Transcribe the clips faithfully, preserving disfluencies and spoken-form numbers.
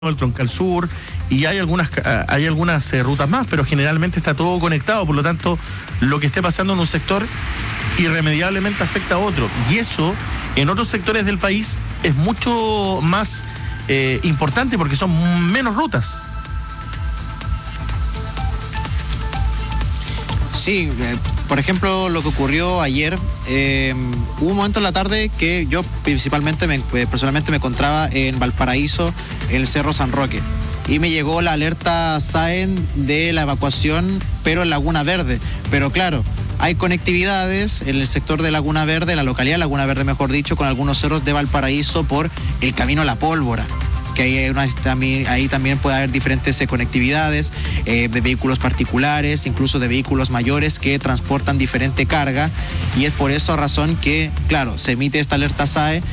el Troncal Sur, y hay algunas hay algunas eh, rutas más, pero generalmente está todo conectado, por lo tanto, lo que esté pasando en un sector irremediablemente afecta a otro, y eso en otros sectores del país es mucho más eh, importante porque son menos rutas. Sí, eh, por ejemplo, lo que ocurrió ayer, eh, hubo un momento en la tarde que yo principalmente, me, eh, personalmente me encontraba en Valparaíso, en el Cerro San Roque, y me llegó la alerta S A E N de la evacuación, pero en Laguna Verde. Pero claro, hay conectividades en el sector de Laguna Verde, la localidad de Laguna Verde, mejor dicho, con algunos cerros de Valparaíso por el camino a La Pólvora, que ahí, hay una, también, ahí también puede haber diferentes eh, conectividades eh, de vehículos particulares, incluso de vehículos mayores que transportan diferente carga, y es por esa razón que, claro, se emite esta alerta S A E.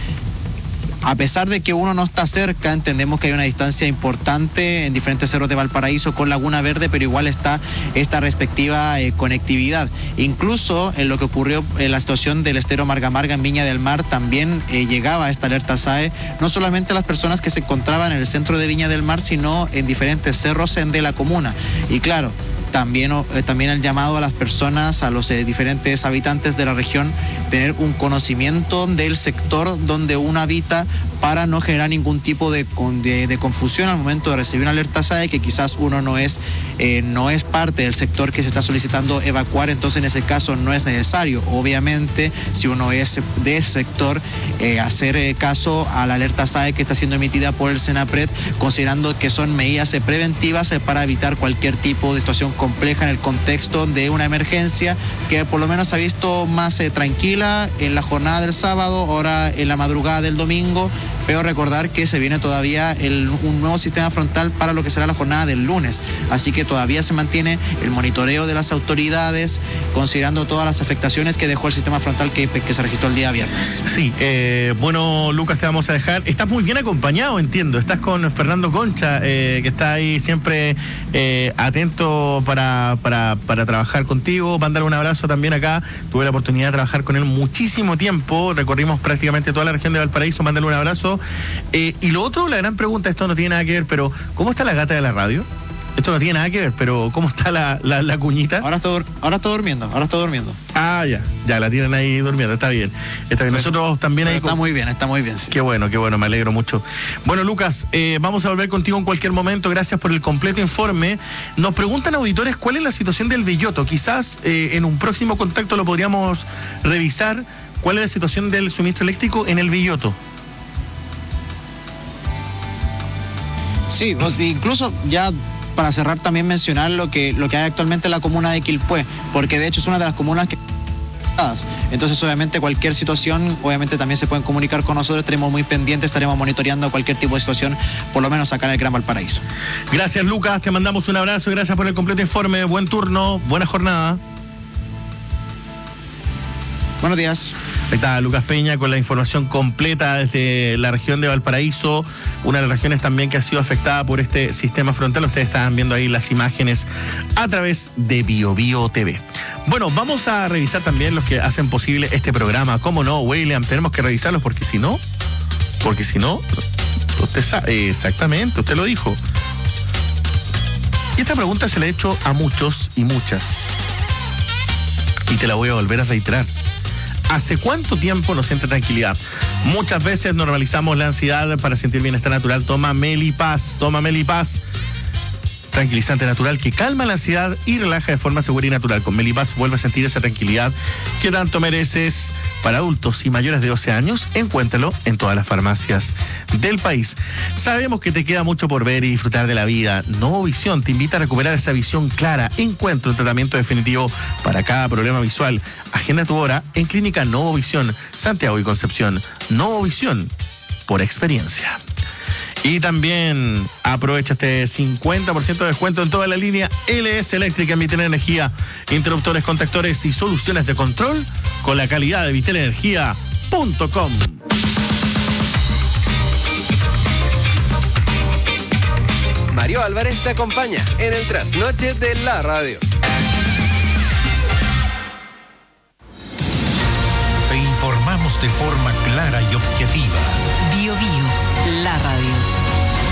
A pesar de que uno no está cerca, entendemos que hay una distancia importante en diferentes cerros de Valparaíso con Laguna Verde, pero igual está esta respectiva eh, conectividad. Incluso en lo que ocurrió en la situación del estero Marga Marga en Viña del Mar, también eh, llegaba esta alerta S A E, no solamente a las personas que se encontraban en el centro de Viña del Mar, sino en diferentes cerros en de la comuna. Y claro, También, eh, también el llamado a las personas, a los eh, diferentes habitantes de la región, tener un conocimiento del sector donde uno habita para no generar ningún tipo de, de, de confusión al momento de recibir una alerta S A E, que quizás uno no es, eh, no es parte del sector que se está solicitando evacuar, entonces en ese caso no es necesario. Obviamente, si uno es de ese sector, eh, hacer eh, caso a la alerta S A E que está siendo emitida por el SENAPRED, considerando que son medidas eh, preventivas eh, para evitar cualquier tipo de situación compleja en el contexto de una emergencia que por lo menos se ha visto más eh, tranquila en la jornada del sábado, ahora en la madrugada del domingo, pero recordar que se viene todavía el, un nuevo sistema frontal para lo que será la jornada del lunes, así que todavía se mantiene el monitoreo de las autoridades, considerando todas las afectaciones que dejó el sistema frontal que, que se registró el día viernes. Sí, eh, bueno, Lucas, te vamos a dejar. Estás muy bien acompañado, entiendo. Estás con Fernando Concha, eh, que está ahí siempre eh, atento para, para, para trabajar contigo. Mándale un abrazo también acá. Tuve la oportunidad de trabajar con él muchísimo tiempo. Recorrimos prácticamente toda la región de Valparaíso. Mándale un abrazo. Eh, y lo otro, la gran pregunta, esto no tiene nada que ver, pero ¿cómo está la gata de la radio? Esto no tiene nada que ver, pero ¿cómo está la, la, la cuñita? Ahora estoy, ahora estoy durmiendo, ahora estoy durmiendo. Ah, ya, ya la tienen ahí durmiendo, está bien. Está bien. Nosotros también ahí... Está con... muy bien, está muy bien. Sí. Qué bueno, qué bueno, me alegro mucho. Bueno, Lucas, eh, vamos a volver contigo en cualquier momento, gracias por el completo informe. Nos preguntan auditores cuál es la situación del Belloto. Quizás eh, en un próximo contacto lo podríamos revisar. ¿Cuál es la situación del suministro eléctrico en el Belloto? Sí, incluso ya para cerrar también mencionar lo que, lo que hay actualmente en la comuna de Quilpué, porque de hecho es una de las comunas que... Entonces obviamente cualquier situación, obviamente también se pueden comunicar con nosotros, estaremos muy pendientes, estaremos monitoreando cualquier tipo de situación, por lo menos acá en el Gran Valparaíso. Gracias, Lucas, te mandamos un abrazo, gracias por el completo informe, buen turno, buena jornada. Buenos días. Ahí está Lucas Peña con la información completa desde la región de Valparaíso, una de las regiones también que ha sido afectada por este sistema frontal. Ustedes están viendo ahí las imágenes a través de Bio Bio T V. Bueno, vamos a revisar también los que hacen posible este programa. ¿Cómo no, William? Tenemos que revisarlos porque si no, porque si no, usted sabe, exactamente, usted lo dijo. Y esta pregunta se la he hecho a muchos y muchas. Y te la voy a volver a reiterar. ¿Hace cuánto tiempo no siente tranquilidad? Muchas veces normalizamos la ansiedad para sentir bienestar natural. Toma Melipaz, toma Melipaz. Tranquilizante natural que calma la ansiedad y relaja de forma segura y natural. Con Melipaz vuelve a sentir esa tranquilidad que tanto mereces. Para adultos y mayores de doce años, encuéntralo en todas las farmacias del país. Sabemos que te queda mucho por ver y disfrutar de la vida. Novovisión te invita a recuperar esa visión clara. Encuentra un tratamiento definitivo para cada problema visual. Agenda tu hora en Clínica Novovisión, Santiago y Concepción. Novovisión, por experiencia. Y también aprovecha este cincuenta por ciento de descuento en toda la línea L S Eléctrica en Vitel Energía. Interruptores, contactores y soluciones de control con la calidad de vitel energía punto com. Mario Álvarez te acompaña en el trasnoche de la radio. Te informamos de forma clara y objetiva. Bio Bio, la radio.